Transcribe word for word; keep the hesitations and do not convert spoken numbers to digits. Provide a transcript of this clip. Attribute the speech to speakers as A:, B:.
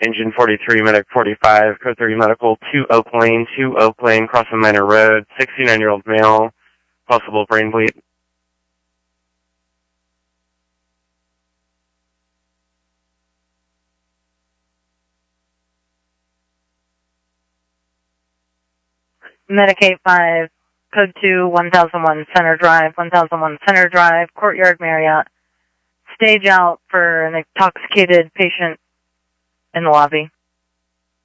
A: Engine forty-three, Medic forty-five, Code three Medical, two Oak Lane, two Oak Lane, crossing Minor Road, sixty-nine-year-old male, possible brain bleed.
B: Medic eight five, Code two, one thousand one Center Drive, one thousand one Center Drive, Courtyard Marriott. Stage out for an intoxicated patient in the lobby.